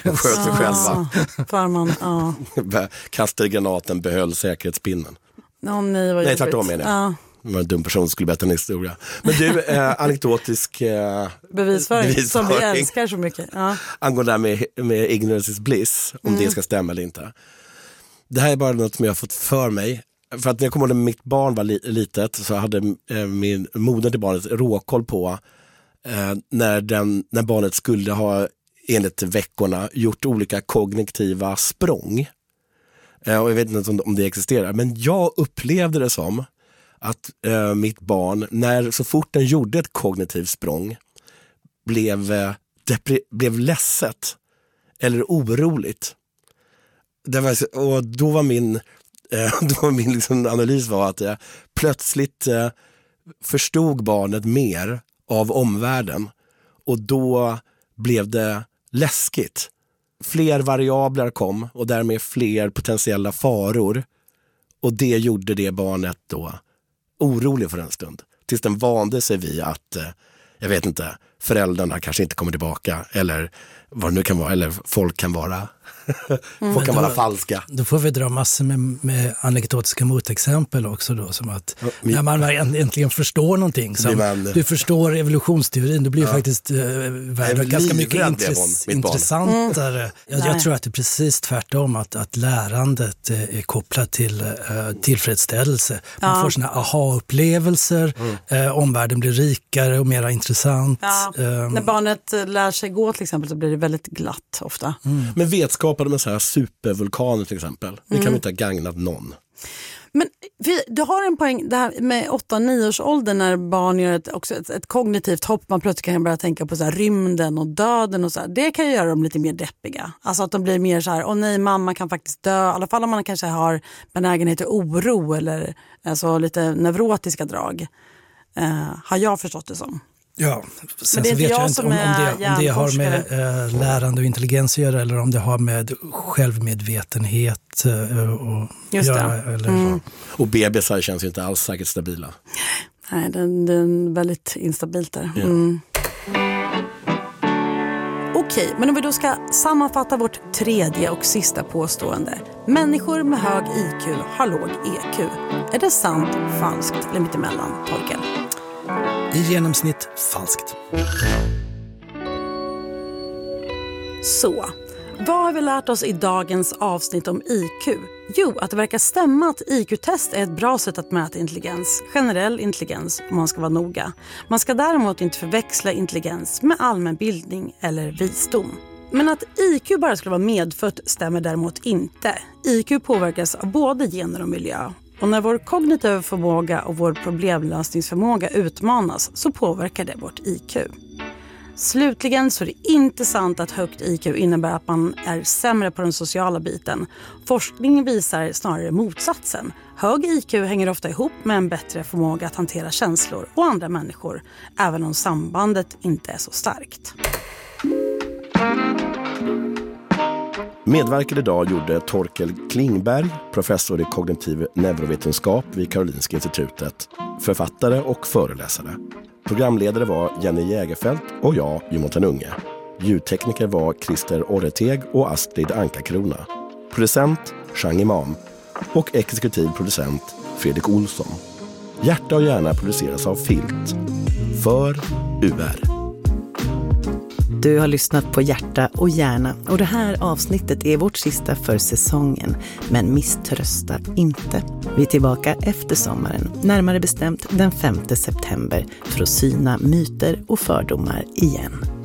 Sköt sig själva. Farman, Kastade granaten, behöll säkerhetspinnen. Nej, tvärtom menar jag. Det var en dum person som skulle berätta en historia. Men du, anekdotisk bevisföring som vi älskar så mycket. Angående det här med ignorance is bliss, om det ska stämma eller inte. Det här är bara något som jag har fått för mig. För att när jag kom ihåg när mitt barn var litet så hade min moder till barnet råkoll på när barnet skulle ha enligt veckorna gjort olika kognitiva språng. Och jag vet inte om det existerar, men jag upplevde det som att mitt barn, så fort den gjorde ett kognitivt språng, blev ledset eller oroligt. Och då var min liksom analys var att jag plötsligt förstod barnet mer av omvärlden, och då blev det läskigt. Fler variabler kom och därmed fler potentiella faror, och det gjorde det barnet då orolig för en stund. Tills den vande sig vid att, jag vet inte, föräldrarna kanske inte kommer tillbaka, eller vad det nu kan vara, eller folk kan vara folk kan vara falska. Då får vi dra massor med anekdotiska motexempel också då, som att när man äntligen förstår någonting, som du förstår evolutionsteorin, då blir faktiskt världen ganska mycket intressantare. Jag tror att det är precis tvärtom, att lärandet är kopplat till tillfredsställelse. Man får såna aha-upplevelser, omvärlden blir rikare och mer intressant. När barnet lär sig gå till exempel så blir det väldigt glatt ofta. Men vetskapen om så här supervulkaner till exempel, det kan vi inte ha gagnat någon. Men du har en poäng, det här med 8-9 års ålder, när barn gör ett kognitivt hopp, man plötsligt kan börja tänka på så här rymden och döden och så här. Det kan ju göra dem lite mer deppiga. Alltså att de blir mer så här, åh nej, mamma kan faktiskt dö. I alla fall om man kanske har benägenhet till oro eller alltså lite neurotiska drag. Har jag förstått det som. Ja, sen så vet jag inte om det har med lärande och intelligens att göra, eller om det har med självmedvetenhet och göra. Eller och bebisar känns ju inte alls säkert stabila. Nej, den är väldigt instabilt där. Ja. Okej, men om vi då ska sammanfatta vårt tredje och sista påstående. Människor med hög IQ har låg EQ. Är det sant, falskt eller mittemellan, Torkel? I genomsnitt falskt. Så, vad har vi lärt oss i dagens avsnitt om IQ? Jo, att det verkar stämma att IQ-test är ett bra sätt att mäta intelligens. Generell intelligens, om man ska vara noga. Man ska däremot inte förväxla intelligens med allmänbildning eller visdom. Men att IQ bara skulle vara medfött stämmer däremot inte. IQ påverkas av både gener och miljö. Och när vår kognitiva förmåga och vår problemlösningsförmåga utmanas så påverkar det vårt IQ. Slutligen så är det inte sant att högt IQ innebär att man är sämre på den sociala biten. Forskning visar snarare motsatsen. Hög IQ hänger ofta ihop med en bättre förmåga att hantera känslor och andra människor, även om sambandet inte är så starkt. Medverkade idag gjorde Torkel Klingberg, professor i kognitiv neurovetenskap vid Karolinska institutet, författare och föreläsare. Programledare var Jenny Jägerfelt och jag, Jonathan Unge. Ljudtekniker var Christer Orreteg och Astrid Anka-Krona. Producent Chang Imam och exekutiv producent Fredrik Olsson. Hjärta och hjärna produceras av Filt för UR. Du har lyssnat på Hjärta och hjärna, och det här avsnittet är vårt sista för säsongen. Men misströsta inte. Vi är tillbaka efter sommaren, närmare bestämt den 5 september, för att syna myter och fördomar igen.